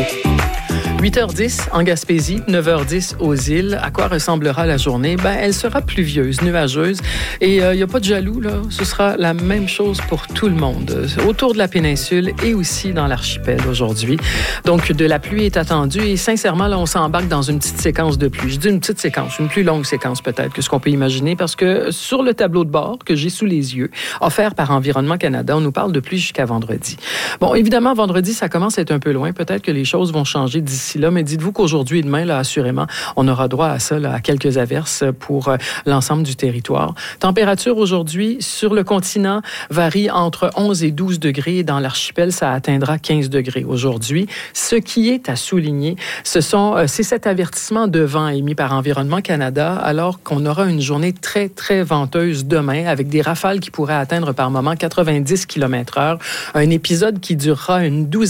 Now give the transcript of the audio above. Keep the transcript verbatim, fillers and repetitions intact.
huit heures dix en Gaspésie, neuf heures dix aux îles. À quoi ressemblera la journée? Ben, elle sera pluvieuse, nuageuse. Et il euh, n'y a pas de jaloux, là. Ce sera la même chose pour tout le monde, autour de la péninsule et aussi dans l'archipel aujourd'hui. Donc, de la pluie est attendue et sincèrement, là, on s'embarque dans une petite séquence de pluie. Je dis une petite séquence, une plus longue séquence peut-être que ce qu'on peut imaginer parce que sur le tableau de bord que j'ai sous les yeux, offert par Environnement Canada, on nous parle de pluie jusqu'à vendredi. Bon, évidemment, vendredi, ça commence à être un peu loin. Peut-être que les choses vont changer d'ici là, mais dites-vous qu'aujourd'hui et demain, là, assurément, on aura droit à ça, là, à quelques averses pour euh, l'ensemble du territoire. Température aujourd'hui sur le continent varie entre onze et douze degrés. Dans l'archipel, ça atteindra quinze degrés aujourd'hui. Ce qui est à souligner, ce sont, euh, c'est cet avertissement de vent émis par Environnement Canada, alors qu'on aura une journée très, très venteuse demain, avec des rafales qui pourraient atteindre par moment quatre-vingt-dix kilomètres heure. Un épisode qui durera une douzaine